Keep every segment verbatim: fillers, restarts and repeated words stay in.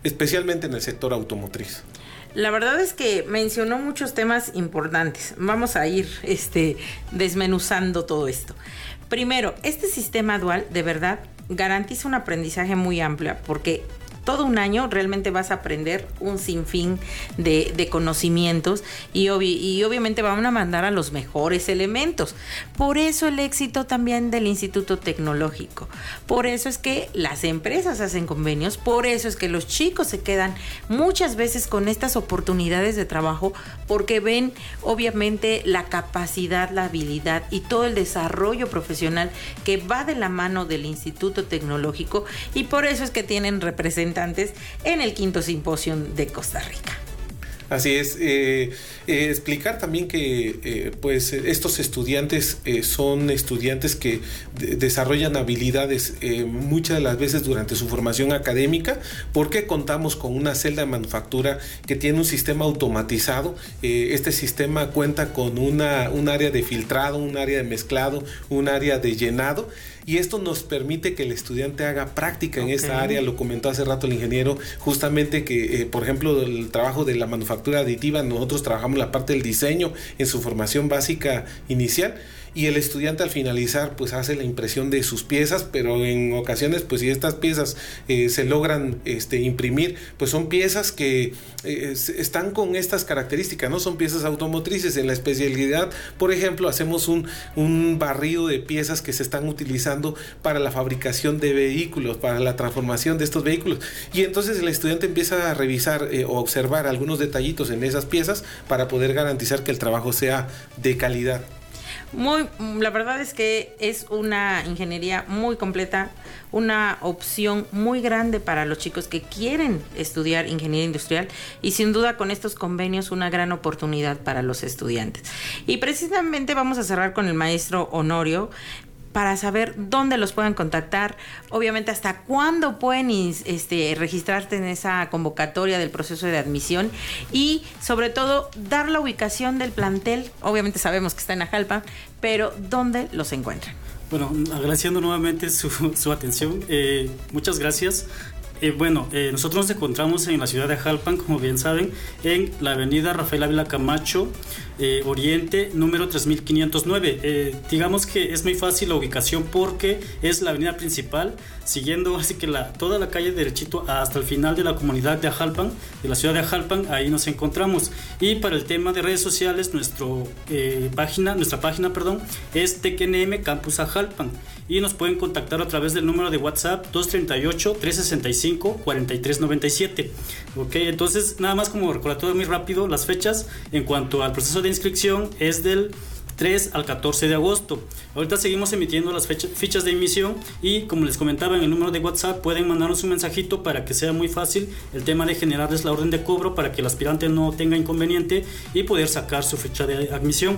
especialmente en el sector automotriz. La verdad es que mencionó muchos temas importantes. Vamos a ir este, desmenuzando todo esto. Primero, este sistema dual de verdad garantiza un aprendizaje muy amplio, porque todo un año realmente vas a aprender un sinfín de, de conocimientos y, obvi- y obviamente van a mandar a los mejores elementos. Por eso el éxito también del Instituto Tecnológico. Por eso es que las empresas hacen convenios, por eso es que los chicos se quedan muchas veces con estas oportunidades de trabajo, porque ven obviamente la capacidad, la habilidad y todo el desarrollo profesional que va de la mano del Instituto Tecnológico, y por eso es que tienen representantes en el quinto simposio de Costa Rica. Así es, eh, eh, explicar también que eh, pues estos estudiantes eh, son estudiantes que de- desarrollan habilidades eh, muchas de las veces durante su formación académica, porque contamos con una celda de manufactura que tiene un sistema automatizado. Eh, este sistema cuenta con una, un área de filtrado, un área de mezclado, un área de llenado, y esto nos permite que el estudiante haga práctica en Okay. esta área. Lo comentó hace rato el ingeniero, justamente que, eh, por ejemplo, el trabajo de la manufactura aditiva, nosotros trabajamos la parte del diseño en su formación básica inicial, y el estudiante al finalizar pues hace la impresión de sus piezas, pero en ocasiones pues si estas piezas eh, se logran este, imprimir, pues son piezas que eh, están con estas características, ¿no? Son piezas automotrices. En la especialidad, por ejemplo, hacemos un, un barrido de piezas que se están utilizando para la fabricación de vehículos, para la transformación de estos vehículos, y entonces el estudiante empieza a revisar eh, o observar algunos detallitos en esas piezas para poder garantizar que el trabajo sea de calidad. Muy, la verdad es que es una ingeniería muy completa, una opción muy grande para los chicos que quieren estudiar ingeniería industrial, y sin duda con estos convenios una gran oportunidad para los estudiantes. Y precisamente vamos a cerrar con el maestro Honorio para saber dónde los pueden contactar, obviamente hasta cuándo pueden este, registrarse en esa convocatoria del proceso de admisión, y sobre todo dar la ubicación del plantel. Obviamente sabemos que está en Ajalpan, pero ¿dónde los encuentran? Bueno, agradeciendo nuevamente su, su atención, eh, muchas gracias. Eh, bueno, eh, nosotros nos encontramos en la ciudad de Ajalpan, como bien saben, en la avenida Rafael Ávila Camacho, eh, Oriente, número tres mil quinientos nueve. Eh, digamos que es muy fácil la ubicación porque es la avenida principal, siguiendo así que la, toda la calle derechito hasta el final de la comunidad de Ajalpan, de la ciudad de Ajalpan, ahí nos encontramos. Y para el tema de redes sociales, nuestro, eh, página, nuestra página perdón, es T K N M Campus Ajalpan, y nos pueden contactar a través del número de WhatsApp dos tres ocho, tres seis cinco, cuatro tres nueve siete. Ok, entonces nada más como recordatorio muy rápido, las fechas en cuanto al proceso de inscripción es del tres al catorce de agosto. Ahorita seguimos emitiendo las fecha, fichas de emisión, y como les comentaba, en el número de WhatsApp pueden mandarnos un mensajito para que sea muy fácil el tema de generarles la orden de cobro, para que el aspirante no tenga inconveniente y poder sacar su fecha de admisión.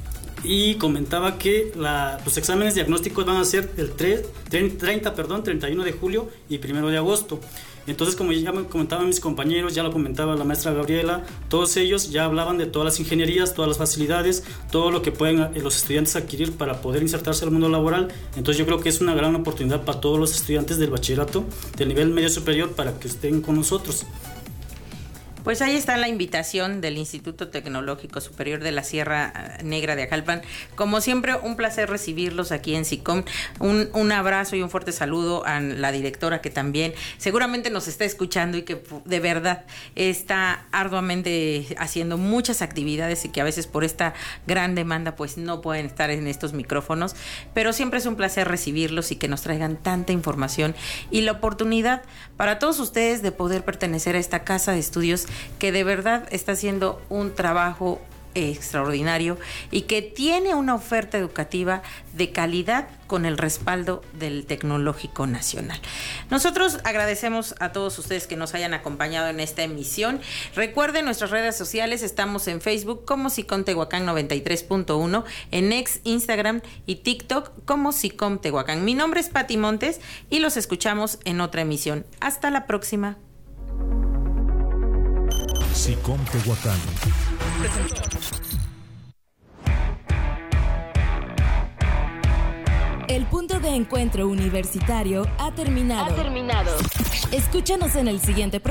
Y comentaba que la, los exámenes diagnósticos van a ser el tres, treinta, perdón, treinta y uno de julio y primero de agosto. Entonces, como ya me comentaban mis compañeros, ya lo comentaba la maestra Gabriela, todos ellos ya hablaban de todas las ingenierías, todas las facilidades, todo lo que pueden los estudiantes adquirir para poder insertarse al mundo laboral. Entonces yo creo que es una gran oportunidad para todos los estudiantes del bachillerato del nivel medio superior para que estén con nosotros. Pues ahí está la invitación del Instituto Tecnológico Superior de la Sierra Negra de Ajalpan. Como siempre, un placer recibirlos aquí en SICOM. Un, un abrazo y un fuerte saludo a la directora, que también seguramente nos está escuchando y que de verdad está arduamente haciendo muchas actividades, y que a veces por esta gran demanda pues no pueden estar en estos micrófonos. Pero siempre es un placer recibirlos y que nos traigan tanta información y la oportunidad para todos ustedes de poder pertenecer a esta casa de estudios, que de verdad está haciendo un trabajo extraordinario y que tiene una oferta educativa de calidad con el respaldo del Tecnológico Nacional. Nosotros agradecemos a todos ustedes que nos hayan acompañado en esta emisión. Recuerden nuestras redes sociales, estamos en Facebook como SICOM Tehuacán noventa y tres punto uno, en X, Instagram y TikTok como SICOM Tehuacán. Mi nombre es Pati Montes y los escuchamos en otra emisión. Hasta la próxima. SICOM Tehuacán. El punto de encuentro universitario ha terminado. Ha terminado. Escúchanos en el siguiente programa.